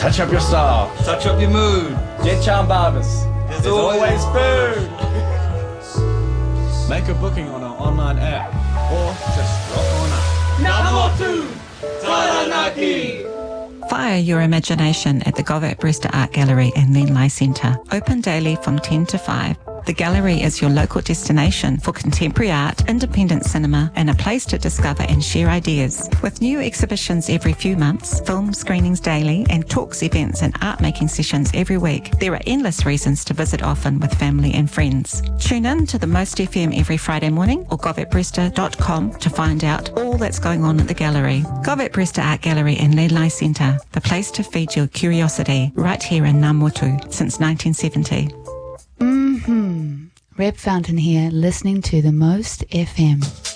Touch up your style. Touch up your mood. Jet Charm Barbers. There's always food. Make a booking on our online app or just rock on up. Namotu Taranaki. Fire your imagination at the Govett Brewster Art Gallery and Lenlai Centre. Open daily from 10 to 5. The gallery is your local destination for contemporary art, independent cinema, and a place to discover and share ideas. With new exhibitions every few months, film screenings daily, and talks, events, and art-making sessions every week, there are endless reasons to visit often with family and friends. Tune in to the Most FM every Friday morning or govettbrewster.com to find out all that's going on at the gallery. Govett Brewster Art Gallery and Lenlai Centre, the place to feed your curiosity, right here in Namotu since 1970. Reb Fountain here, listening to the Most FM.